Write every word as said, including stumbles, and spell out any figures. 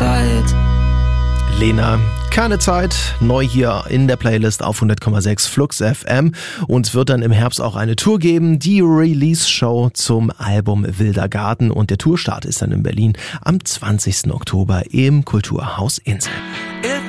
Zeit. Lena, keine Zeit, neu hier in der Playlist auf hundert Komma sechs Flux F M und wird dann im Herbst auch eine Tour geben, die Release-Show zum Album Wilder Garten, und der Tourstart ist dann in Berlin am zwanzigsten Oktober im Kulturhaus Insel.